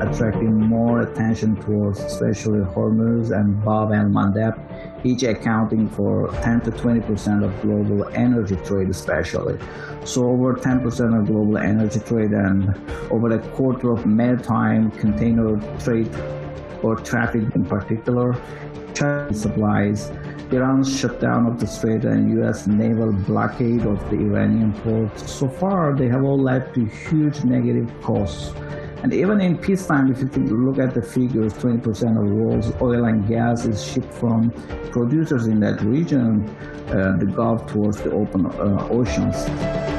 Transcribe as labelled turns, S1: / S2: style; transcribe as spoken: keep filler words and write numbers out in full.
S1: attracting more attention towards especially Hormuz and Bab el Mandeb, each accounting for ten to twenty percent of global energy trade especially. So over ten percent of global energy trade and over a quarter of maritime container trade or traffic in particular, China supplies, Iran's shutdown of the Strait and U S naval blockade of the Iranian ports. So far, they have all led to huge negative costs. And even in peacetime, if you look at the figures, twenty percent of the world's oil and gas is shipped from producers in that region, uh, the Gulf towards the open uh, oceans.